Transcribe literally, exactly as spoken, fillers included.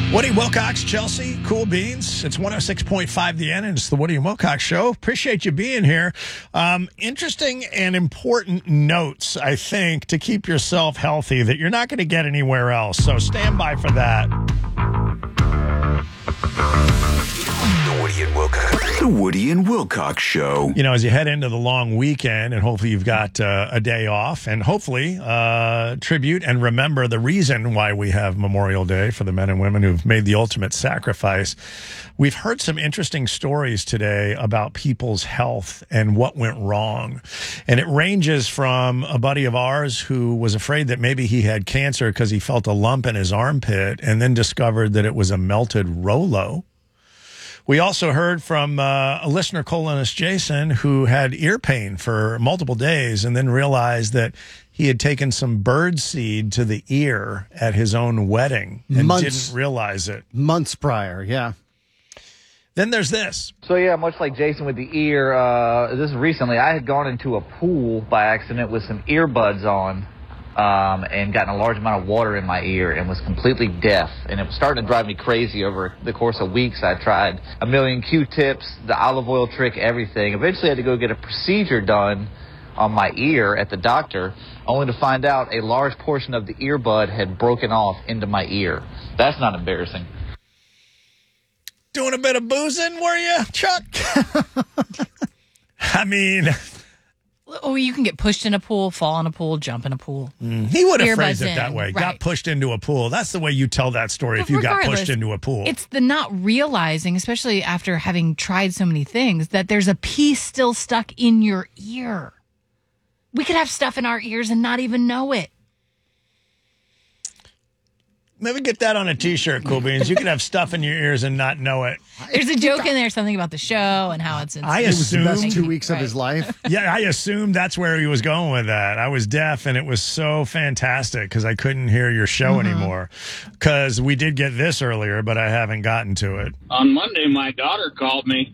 Woody Wilcox, Chelsea, Cool Beans. It's one oh six point five The End, and it's the Woody and Wilcox Show. Appreciate you being here. Um, interesting and important notes, I think, to keep yourself healthy that you're not going to get anywhere else. So stand by for that. The Woody and Wilcox, the Woody and Wilcox Show. You know, as you head into the long weekend, and hopefully you've got uh, a day off, and hopefully uh, tribute and remember the reason why we have Memorial Day for the men and women who've made the ultimate sacrifice. We've heard some interesting stories today about people's health and what went wrong. And it ranges from a buddy of ours who was afraid that maybe he had cancer because he felt a lump in his armpit and then discovered that it was a melted Rolo. We also heard from uh, a listener, colonist Jason, who had ear pain for multiple days and then realized that he had taken some bird seed to the ear at his own wedding and months, didn't realize it. Months prior, yeah. Then there's this. So, yeah, much like Jason with the ear, uh, this recently, I had gone into a pool by accident with some earbuds on. Um, and gotten a large amount of water in my ear and was completely deaf. And it was starting to drive me crazy over the course of weeks. I tried a million Q-tips, the olive oil trick, everything. Eventually I had to go get a procedure done on my ear at the doctor, only to find out a large portion of the earbud had broken off into my ear. That's not embarrassing. Doing a bit of boozing, were you, Chuck? I mean... Oh, you can get pushed in a pool, fall in a pool, jump in a pool. Mm, he would have Earbuds phrased it in, that way. right. Got pushed into a pool. That's the way you tell that story But if you got regardless, pushed into a pool. It's the not realizing, especially after having tried so many things, that there's a piece still stuck in your ear. We could have stuff in our ears and not even know it. Maybe get that on a T-shirt, Cool Beans. You can have stuff in your ears and not know it. There's a joke in there, something about the show and how it's... it's I It was the assumed, best two weeks right. of his life. yeah, I assumed that's where he was going with that. I was deaf, and it was so fantastic because I couldn't hear your show Mm-hmm. anymore. Because we did get this earlier, but I haven't gotten to it. On Monday, my daughter called me